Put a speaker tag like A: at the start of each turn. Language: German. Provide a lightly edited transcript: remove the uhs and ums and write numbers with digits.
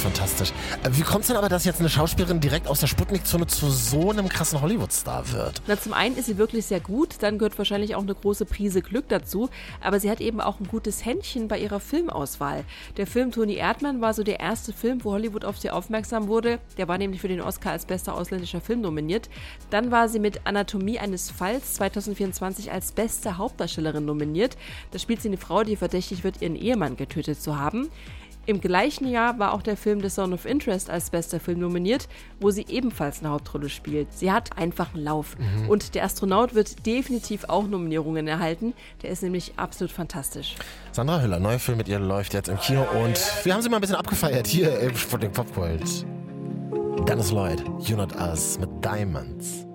A: fantastisch. Wie kommt es denn aber, dass jetzt eine Schauspielerin direkt aus der Sputnik-Zone zu so einem krassen Hollywood-Star wird?
B: Na, zum einen ist sie wirklich sehr gut, dann gehört wahrscheinlich auch eine große Prise Glück dazu, aber sie hat eben auch ein gutes Händchen bei ihrer Filmauswahl. Der Film Toni Erdmann war so der erste Film, wo Hollywood auf sie aufmerksam wurde. Der war nämlich für den Oscar als bester ausländischer Film nominiert. Dann war sie mit Anatomie eines Falls 2024 als beste Hauptdarstellerin nominiert. Da spielt sie eine Frau, die verdächtig wird, ihren Ehemann getötet zu haben. Im gleichen Jahr war auch der Film The Zone of Interest als bester Film nominiert, wo sie ebenfalls eine Hauptrolle spielt. Sie hat einfach einen Lauf. Und der Astronaut wird definitiv auch Nominierungen erhalten. Der ist nämlich absolut fantastisch.
A: Sandra Hüller, neuer Film mit ihr läuft jetzt im Kino und wir haben sie mal ein bisschen abgefeiert hier im Sputnik Popgold. Dennis Lloyd, You Not Us mit Diamonds.